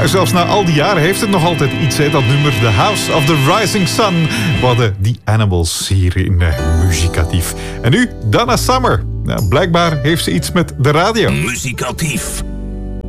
Maar zelfs na al die jaren heeft het nog altijd iets, hè, dat nummer The House of the Rising Sun. We hadden The Animals hier in Muzikatief. En nu Donna Summer. Nou, blijkbaar heeft ze iets met de radio. Muzikatief.